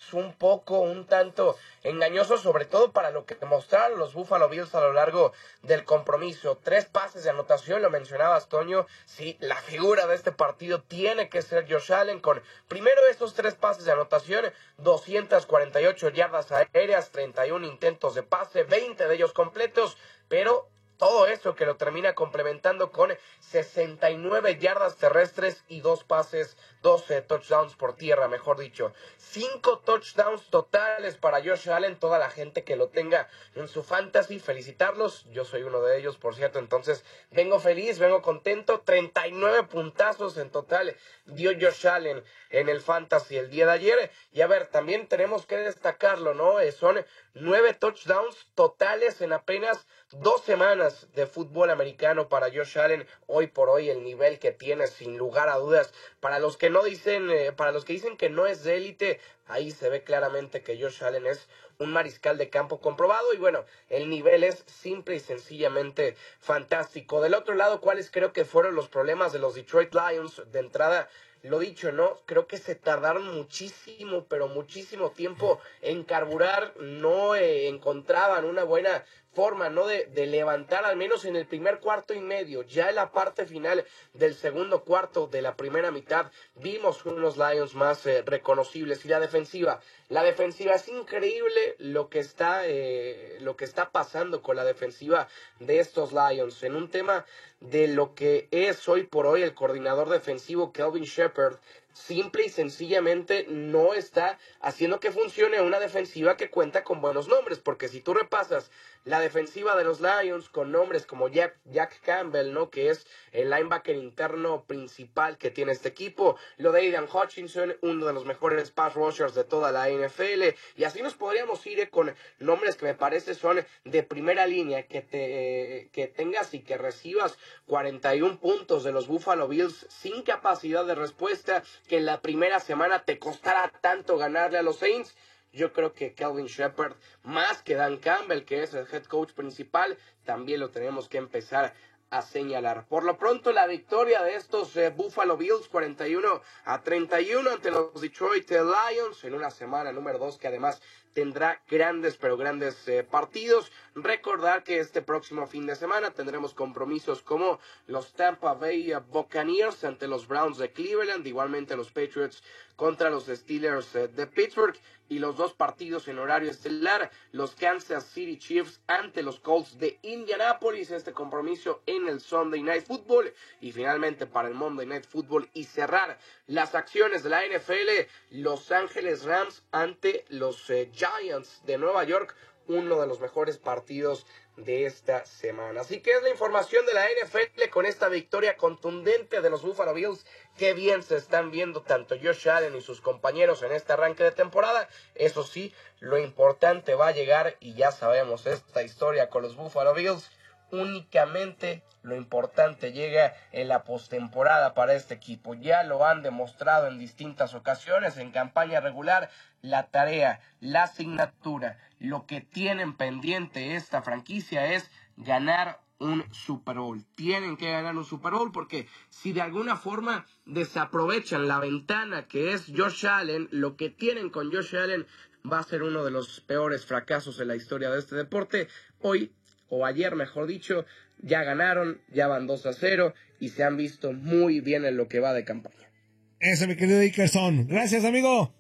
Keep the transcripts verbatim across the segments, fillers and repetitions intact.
es un poco, un tanto engañoso, sobre todo para lo que mostraron los Buffalo Bills a lo largo del compromiso. Tres pases de anotación, lo mencionabas, Toño. Sí, la figura de este partido tiene que ser Josh Allen, con primero esos tres pases de anotación, doscientas cuarenta y ocho yardas aéreas, treinta y uno intentos de pase, veinte de ellos completos, pero todo eso que lo termina complementando con sesenta y nueve yardas terrestres y dos pases, doce touchdowns por tierra, mejor dicho. Cinco touchdowns totales para Josh Allen, toda la gente que lo tenga en su fantasy, felicitarlos. Yo soy uno de ellos, por cierto, entonces vengo feliz, vengo contento. treinta y nueve puntazos en total dio Josh Allen en el fantasy el día de ayer. Y a ver, también tenemos que destacarlo, ¿no? Eh, son nueve touchdowns totales en apenas dos semanas de fútbol americano para Josh Allen. Hoy por hoy el nivel que tiene, sin lugar a dudas, para los que no dicen, eh, para los que dicen que no es de élite, ahí se ve claramente que Josh Allen es un mariscal de campo comprobado. Y bueno, el nivel es simple y sencillamente fantástico. Del otro lado, ¿cuáles creo que fueron los problemas de los Detroit Lions? De entrada, lo dicho, ¿no? Creo que se tardaron muchísimo, pero muchísimo tiempo en carburar. No eh, encontraban una buena forma, ¿no? De, de levantar, al menos en el primer cuarto y medio. Ya en la parte final del segundo cuarto de la primera mitad vimos unos Lions más eh, reconocibles. Y la defensiva, la defensiva es increíble lo que está, eh, lo que está pasando con la defensiva de estos Lions. En un tema de lo que es hoy por hoy el coordinador defensivo Kelvin Shepard, simple y sencillamente no está haciendo que funcione una defensiva que cuenta con buenos nombres, porque si tú repasas la defensiva de los Lions con nombres como Jack, Jack Campbell, ¿no? Que es el linebacker interno principal que tiene este equipo, lo de Aidan Hutchinson, uno de los mejores pass rushers de toda la N F L, y así nos podríamos ir eh, con nombres que me parece son de primera línea, que te eh, que tengas y que recibas cuarenta y uno puntos de los Buffalo Bills sin capacidad de respuesta, que en la primera semana te costará tanto ganarle a los Saints. Yo creo que Kelvin Shepard, más que Dan Campbell, que es el head coach principal, también lo tenemos que empezar a señalar. Por lo pronto, la victoria de estos eh, Buffalo Bills, cuarenta y uno a treinta y uno ante los Detroit Lions, en una semana número dos que además tendrá grandes, pero grandes eh, partidos. Recordar que este próximo fin de semana tendremos compromisos como los Tampa Bay Buccaneers ante los Browns de Cleveland, igualmente los Patriots contra los Steelers eh, de Pittsburgh, y los dos partidos en horario estelar, los Kansas City Chiefs ante los Colts de Indianapolis, este compromiso en el Sunday Night Football, y finalmente para el Monday Night Football y cerrar las acciones de la N F L, Los Ángeles Rams ante los eh, Giants de Nueva York, uno de los mejores partidos de esta semana. Así que es la información de la N F L con esta victoria contundente de los Buffalo Bills. Qué bien se están viendo tanto Josh Allen y sus compañeros en este arranque de temporada. Eso sí, lo importante va a llegar, y ya sabemos esta historia con los Buffalo Bills. Únicamente lo importante llega en la postemporada para este equipo. Ya lo han demostrado en distintas ocasiones, en campaña regular. La tarea, la asignatura, lo que tienen pendiente esta franquicia es ganar un Super Bowl. Tienen que ganar un Super Bowl, porque si de alguna forma desaprovechan la ventana que es Josh Allen, lo que tienen con Josh Allen va a ser uno de los peores fracasos en la historia de este deporte. Hoy, o ayer mejor dicho, ya ganaron, ya van dos a cero y se han visto muy bien en lo que va de campaña. Eso, mi querido Dickerson. Gracias, amigo.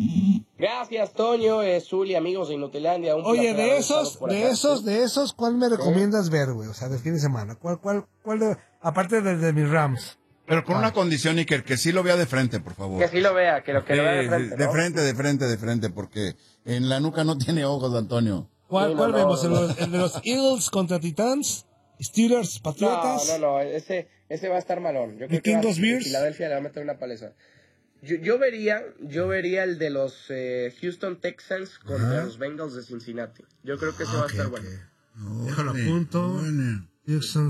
Gracias, Toño, eh, Zuli, amigos de Inutilandia. Un Oye, de esos, por de acá, esos, ¿sí? de esos, ¿cuál me recomiendas ver, güey? O sea, de fin de semana. ¿Cuál, cuál, cuál, de, aparte de, de mis Rams? Pero con ¿Cuál? una condición, Iker, que sí lo vea de frente, por favor. Que sí lo vea, que lo que Sí, lo vea de frente, de ¿no? frente, de frente, de frente, porque en la nuca no tiene ojos, Antonio. ¿Cuál, Sí, no, cuál no, vemos? no, ¿El, no. de los, el de los Eagles contra Titans? ¿Steelers, Patriotas? No, no, no, ese, ese va a estar malón. Yo creo que va, ¿Vikingos Bears? Filadelfia le va a meter una paleza. Yo, yo vería, yo vería el de los eh, Houston Texans contra Ajá. los Bengals de Cincinnati. Yo creo que ese Ah, va a ok, estar ok. bueno. No, Déjalo a hombre, punto. bueno. Houston,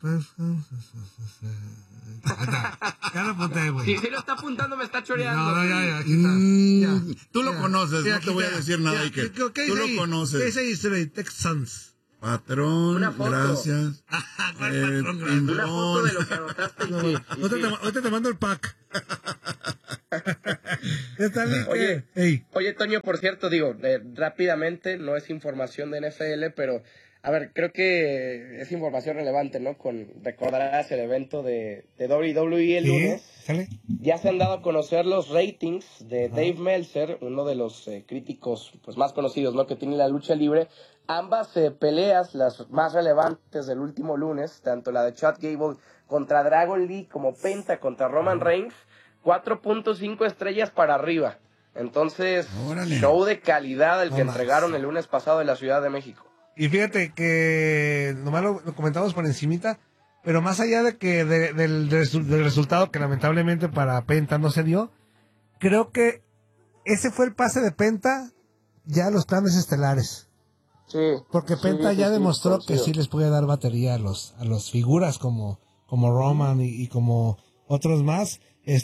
ya lo apunté, güey. Si sí lo está apuntando, me está choreando. No, no, ya, ya, aquí está. Mm, Ya. tú lo Ya. conoces, Ya, no te voy a ya. decir nada, Ya. Iker. ¿Qué- qué Tú dice lo ahí? ¿Qué conoces. dice ahí, Stray? Texans. Patrón, Una foto. gracias. ¿Cuál Eh, patrón grande? Una foto de lo que anotaste. y No, que- no. y Ahorita que- te, ahorita te mando el pack. Está bien. Oye, Ey. oye, Toño, por cierto, digo, eh, rápidamente, no es información de N F L, pero, a ver, creo que es información relevante, ¿no? Con, recordarás el evento de, de W W E el ¿Sí? lunes. ¿Sale? Ya se han dado a conocer los ratings de Ajá. Dave Meltzer, uno de los eh, críticos pues, más conocidos, ¿no? Que tiene la lucha libre. Ambas eh, peleas, las más relevantes del último lunes, tanto la de Chad Gable contra Dragon Lee como Penta contra Roman Reigns, cuatro punto cinco estrellas para arriba. Entonces, Órale. show de calidad el No que más. entregaron el lunes pasado en la Ciudad de México. Y fíjate que nomás lo, lo comentamos por encimita, pero más allá de que de- del, del resu- del resultado que lamentablemente para Penta no se dio, creo que ese fue el pase de Penta ya a los planes estelares. Sí. Porque sí, Penta sí, ya sí, demostró que coincido. sí les puede dar batería a los a las figuras como como Roman y, y como otros más.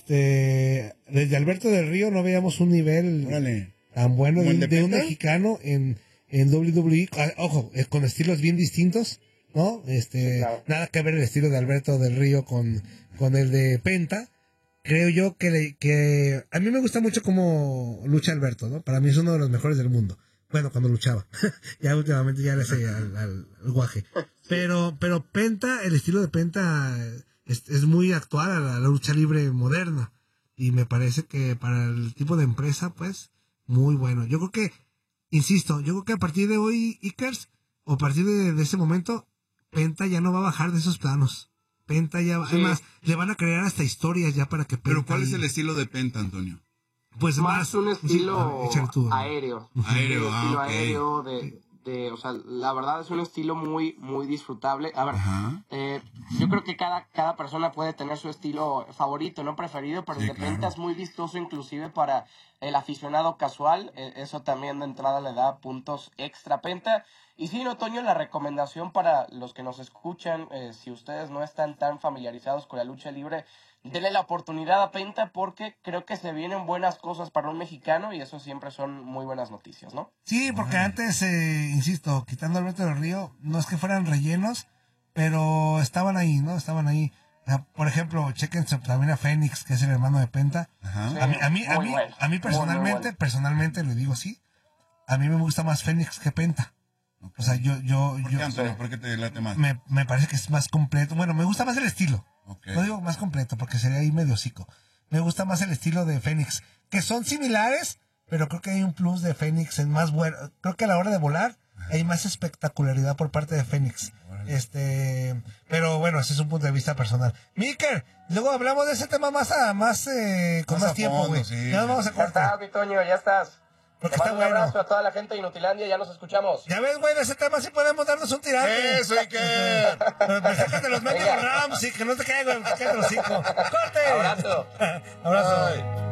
Este desde Alberto del Río no veíamos un nivel Órale. tan bueno de, ¿Como el un- de de un Penta? mexicano en, en W W E. Ah, ojo, eh, con estilos bien distintos, ¿no? Este, Sí, claro. nada que ver el estilo de Alberto del Río con, con el de Penta. Creo yo que, le- que a mí me gusta mucho cómo lucha Alberto, ¿no? Para mí es uno de los mejores del mundo. Bueno, cuando luchaba. Ya últimamente ya le sé al, al- al guaje. Pero, pero Penta, el estilo de Penta es, es muy actual a la, a la lucha libre moderna. Y me parece que para el tipo de empresa, pues, muy bueno. Yo creo que, insisto, yo creo que a partir de hoy, Ikers, o a partir de, de ese momento, Penta ya no va a bajar de esos planos. Penta ya va, Sí. además, le van a crear hasta historias ya para que Penta... Pero ¿cuál es el y- estilo de Penta, Antonio? Pues más... Más un sí, estilo a ver, échale tú. aéreo. Aéreo, un ah, estilo ok. aéreo de, de, o sea, la verdad es un estilo muy, muy disfrutable. A ver, Ajá. eh, yo creo que cada, cada persona puede tener su estilo favorito, no preferido, pero Sí, el de Penta claro. es muy vistoso inclusive para el aficionado casual. Eh, eso también de entrada le da puntos extra a Penta. Y sí, no, Toño, la recomendación para los que nos escuchan, eh, si ustedes no están tan familiarizados con la lucha libre, denle la oportunidad a Penta porque creo que se vienen buenas cosas para un mexicano y eso siempre son muy buenas noticias, ¿no? Sí, porque antes, eh, insisto, quitando Alberto del Río, no es que fueran rellenos, pero estaban ahí, ¿no? Estaban ahí. O sea, por ejemplo, chequense también a Fénix, que es el hermano de Penta. Ajá. Sí. A mí, a mí, a Muy mí, bueno, a mí muy, personalmente, muy bueno. personalmente le digo sí. A mí me gusta más Fénix que Penta. O sea, yo, yo, ¿Por yo, qué, Antonio? ¿Por qué te late más? me, me parece que es más completo. Bueno, me gusta más el estilo. Ok. No digo más completo porque sería ahí medio hocico. Me gusta más el estilo de Fénix, que son similares, pero creo que hay un plus de Fénix en más bueno. Creo que a la hora de volar hay más espectacularidad por parte de Fénix. Este, pero bueno, ese es un punto de vista personal. Miker, luego hablamos de ese tema más a, más eh, con Más más, a tiempo, fondo, güey. sí. Ya nos vamos a Ya cortar. estás, mi Toño, ya estás. Porque Te está mando un bueno. abrazo a toda la gente de Inutilandia, ya nos escuchamos. Ya ves, güey, de ese tema sí podemos darnos un tirante. Eso, Iker. Pero me sacas de los medios Venga. Rams y que no te caigan, que te los hocico. ¡Corte! Abrazo. Abrazo. Ay.